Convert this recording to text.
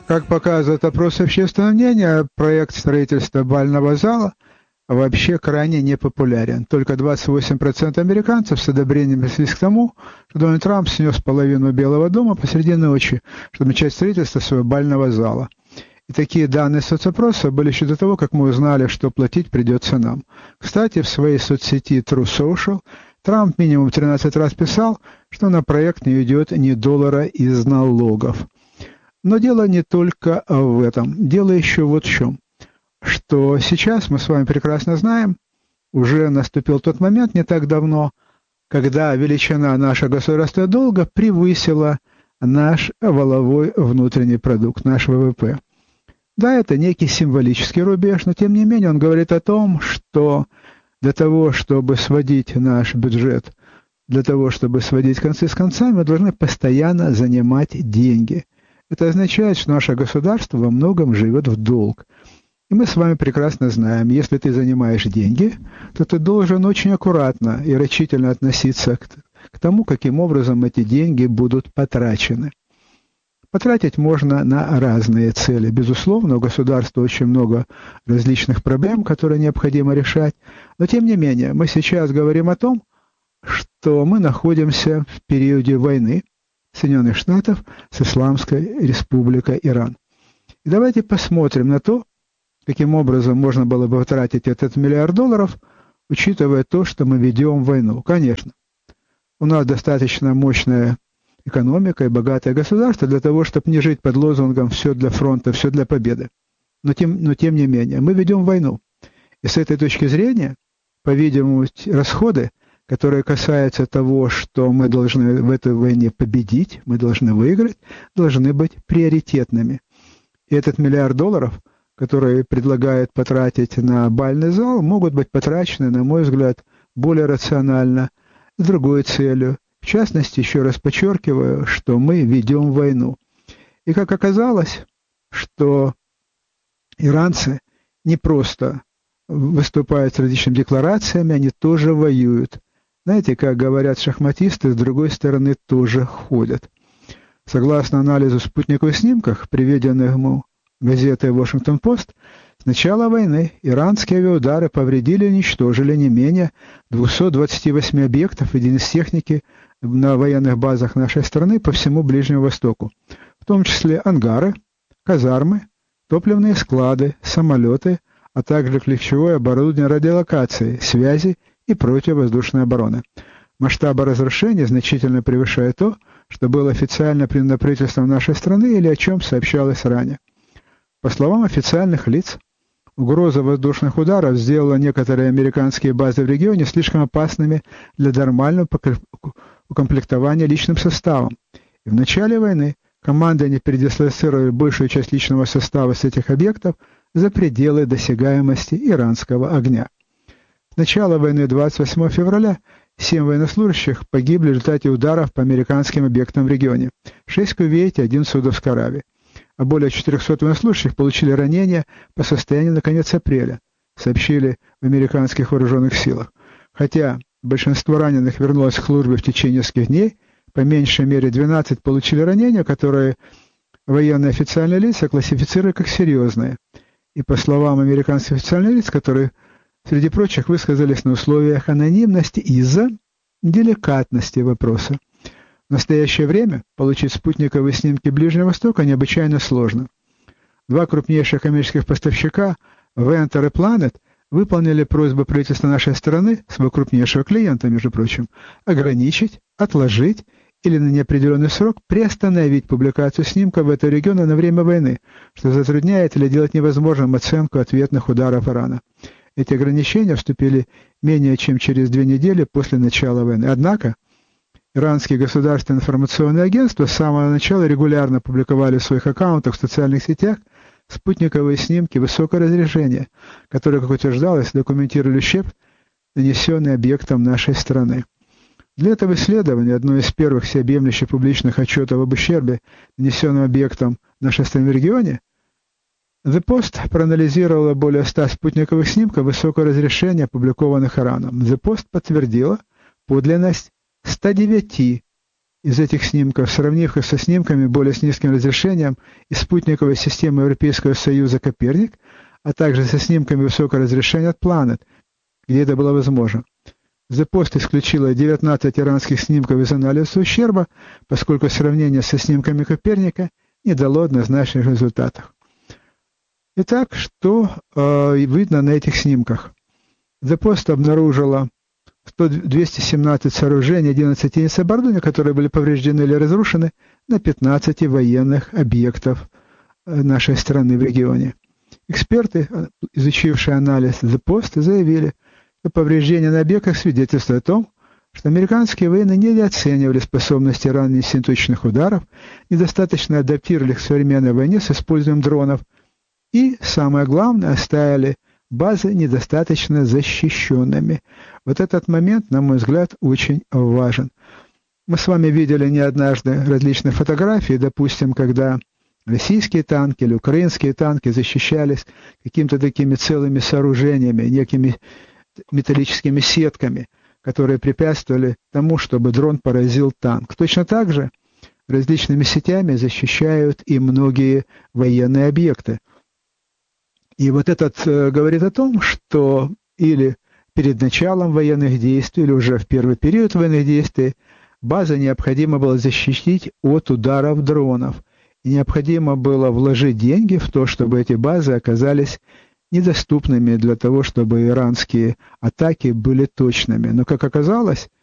Как показывает опрос общественного мнения, проект строительства бального зала вообще крайне непопулярен. Только 28% американцев с одобрением отнеслись к тому, что Дональд Трамп снес половину Белого дома посреди ночи, чтобы начать строительство своего бального зала. И такие данные соцопроса были еще до того, как мы узнали, что платить придется нам. Кстати, в своей соцсети True Social Трамп минимум 13 раз писал, что на проект не уйдет ни доллара из налогов. Но дело не только в этом. Дело еще вот в чем. Что сейчас мы с вами прекрасно знаем, уже наступил тот момент не так давно, когда величина нашего государственного долга превысила наш валовой внутренний продукт, наш ВВП. Да, это некий символический рубеж, но тем не менее он говорит о том, что для того, чтобы сводить наш бюджет, для того, чтобы сводить концы с концами, мы должны постоянно занимать деньги. Это означает, что наше государство во многом живет в долг. И мы с вами прекрасно знаем, если ты занимаешь деньги, то ты должен очень аккуратно и рачительно относиться к тому, каким образом эти деньги будут потрачены. Потратить можно на разные цели. Безусловно, у государства очень много различных проблем, которые необходимо решать. Но тем не менее, мы сейчас говорим о том, что мы находимся в периоде войны Соединенных Штатов с Исламской Республикой Иран. И давайте посмотрим на то, каким образом можно было бы потратить этот $1 миллиард, учитывая то, что мы ведем войну. Конечно, у нас достаточно мощная экономика и богатое государство для того, чтобы не жить под лозунгом «все для фронта, все для победы». Но тем не менее, мы ведем войну. И с этой точки зрения, по-видимому, расходы, которые касаются того, что мы должны в этой войне победить, мы должны выиграть, должны быть приоритетными. И этот $1 миллиард, который предлагают потратить на бальный зал, могут быть потрачены, на мой взгляд, более рационально, с другой целью. В частности, еще раз подчеркиваю, что мы ведем войну. И как оказалось, что иранцы не просто выступают с различными декларациями, они тоже воюют. Знаете, как говорят шахматисты, с другой стороны тоже ходят. Согласно анализу спутниковых снимков, приведенному газетой «Вашингтон-Пост», с начала войны иранские авиаудары повредили и уничтожили не менее 228 объектов единиц техники на военных базах нашей страны по всему Ближнему Востоку, в том числе ангары, казармы, топливные склады, самолеты, а также ключевое оборудование радиолокации, связи и противовоздушной обороны. Масштабы разрушений значительно превышают то, что было официально принято правительством нашей страны или о чем сообщалось ранее. По словам официальных лиц, угроза воздушных ударов сделала некоторые американские базы в регионе слишком опасными для нормального укомплектования личным составом. И в начале войны командование передислоцировали большую часть личного состава с этих объектов за пределы досягаемости иранского огня. С начала войны 28 февраля 7 военнослужащих погибли в результате ударов по американским объектам в регионе, 6 в Кувейте, 1 в Саудовской Аравии. А более 400 военнослужащих получили ранения по состоянию на конец апреля, сообщили в американских вооруженных силах. Хотя большинство раненых вернулось к службе в течение нескольких дней, по меньшей мере 12 получили ранения, которые военные официальные лица классифицировали как серьезные. И по словам американских официальных лиц, которые, среди прочих, высказались на условиях анонимности из-за деликатности вопроса. В настоящее время получить спутниковые снимки Ближнего Востока необычайно сложно. Два крупнейших коммерческих поставщика, Venture и Planet, выполнили просьбу правительства нашей страны, своего крупнейшего клиента, между прочим, ограничить, отложить или на неопределенный срок приостановить публикацию снимков этого региона на время войны, что затрудняет или делает невозможным оценку ответных ударов Ирана. Эти ограничения вступили менее чем через 2 недели после начала войны. Однако иранские государственные информационные агентства с самого начала регулярно публиковали в своих аккаунтах в социальных сетях спутниковые снимки высокого разрешения, которые, как утверждалось, документировали ущерб, нанесенный объектам нашей страны. Для этого исследования, одно из первых всеобъемлющих публичных отчетов об ущербе, нанесенном объектам нашей страны в регионе, The Post проанализировала более 100 спутниковых снимков высокого разрешения, опубликованных Ираном. The Post подтвердила подлинность 109 из этих снимков, сравнив их со снимками более с низким разрешением из спутниковой системы Европейского Союза «Коперник», а также со снимками высокого разрешения от Planet, где это было возможно. The Post исключила 19 иранских снимков из анализа ущерба, поскольку сравнение со снимками Коперника не дало однозначных результатов. Итак, что видно на этих снимках? The Post обнаружила 217 сооружений 11 единиц оборудования, которые были повреждены или разрушены на 15 военных объектов нашей страны в регионе. Эксперты, изучившие анализ The Post, заявили, что повреждения на объектах свидетельствуют о том, что американские военные недооценивали способности Ирана нанести точных ударов, недостаточно адаптировали к современной войне с использованием дронов и, самое главное, оставили базы недостаточно защищенными. Вот этот момент, на мой взгляд, очень важен. Мы с вами видели не однажды различные фотографии, допустим, когда российские танки или украинские танки защищались какими-то такими целыми сооружениями, некими металлическими сетками, которые препятствовали тому, чтобы дрон поразил танк. Точно так же различными сетями защищают и многие военные объекты. И вот этот говорит о том, что или перед началом военных действий, или уже в первый период военных действий базы необходимо было защитить от ударов дронов. И необходимо было вложить деньги в то, чтобы эти базы оказались недоступными для того, чтобы иранские атаки были точными. Но, как оказалось,